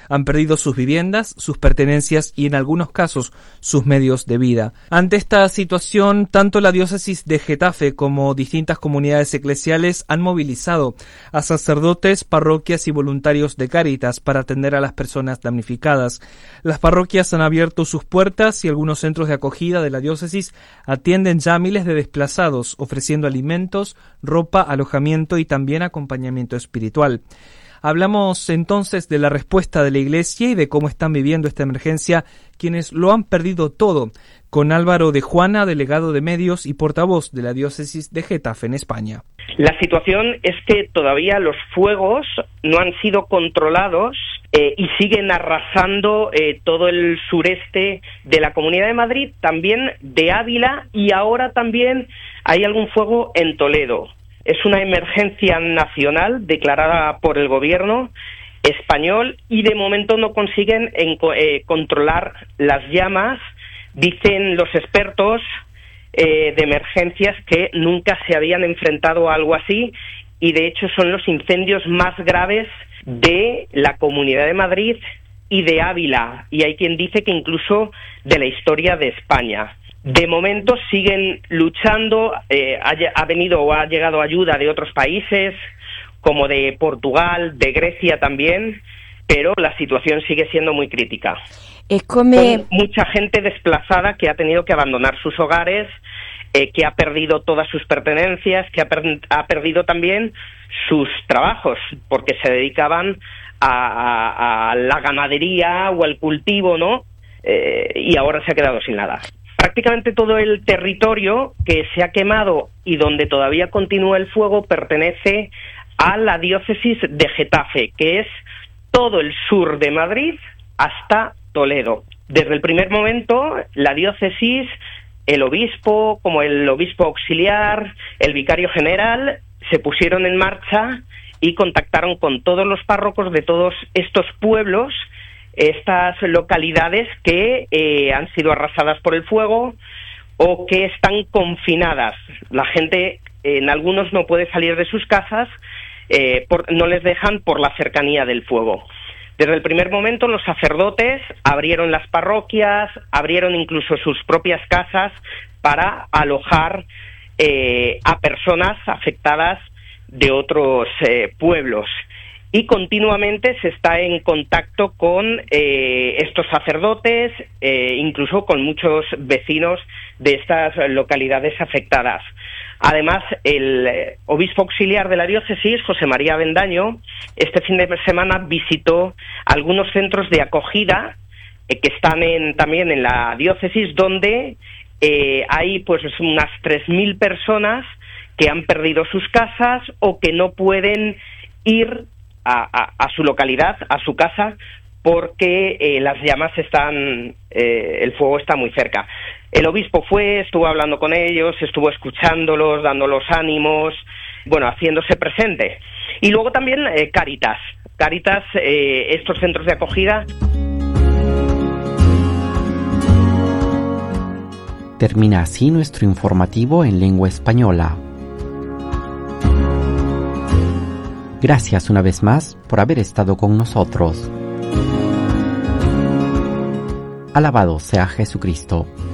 Han perdido sus viviendas, sus pertenencias y en algunos casos sus medios de vida. Ante esta situación, tanto la diócesis de Getafe como distintas comunidades eclesiales han movilizado a sacerdotes, parroquias y voluntarios de Cáritas para atender a las personas damnificadas. Las parroquias han abierto sus puertas y algunos centros de acogida de la diócesis atienden ya a miles de desplazados, ofreciendo alimentos, ropa, alojamiento y también acompañamiento espiritual. Hablamos entonces de la respuesta de la Iglesia y de cómo están viviendo esta emergencia quienes lo han perdido todo, con Álvaro de Juana, delegado de medios y portavoz de la diócesis de Getafe en España. La situación es que todavía los fuegos no han sido controlados y siguen arrasando todo el sureste de la Comunidad de Madrid, también de Ávila, y ahora también hay algún fuego en Toledo. Es una emergencia nacional declarada por el gobierno español y de momento no consiguen controlar las llamas. Dicen los expertos de emergencias que nunca se habían enfrentado a algo así y de hecho son los incendios más graves de la Comunidad de Madrid y de Ávila, y hay quien dice que incluso de la historia de España. De momento siguen luchando, ha llegado ayuda de otros países, como de Portugal, de Grecia también, pero la situación sigue siendo muy crítica. Con mucha gente desplazada que ha tenido que abandonar sus hogares, que ha perdido todas sus pertenencias, que ha perdido también sus trabajos, porque se dedicaban a la ganadería o al cultivo, ¿no? Y ahora se ha quedado sin nada. Prácticamente todo el territorio que se ha quemado y donde todavía continúa el fuego pertenece a la diócesis de Getafe, que es todo el sur de Madrid hasta Toledo. Desde el primer momento, la diócesis, el obispo, como el obispo auxiliar, el vicario general, se pusieron en marcha y contactaron con todos los párrocos de todos estos pueblos, estas localidades que han sido arrasadas por el fuego o que están confinadas. La gente, en algunos no puede salir de sus casas, no les dejan por la cercanía del fuego. Desde el primer momento los sacerdotes abrieron las parroquias, abrieron incluso sus propias casas para alojar a personas afectadas de otros pueblos. Y continuamente se está en contacto con estos sacerdotes, incluso con muchos vecinos de estas localidades afectadas. Además, el obispo auxiliar de la diócesis, José María Avendaño, este fin de semana visitó algunos centros de acogida que están también en la diócesis, donde hay pues unas 3.000 personas que han perdido sus casas o que no pueden ir a su localidad, a su casa, porque las llamas el fuego está muy cerca. El obispo estuvo hablando con ellos, estuvo escuchándolos, dándolos ánimos, haciéndose presente. Y luego también Cáritas, estos centros de acogida. Termina así nuestro informativo en lengua española. Gracias una vez más por haber estado con nosotros. Alabado sea Jesucristo.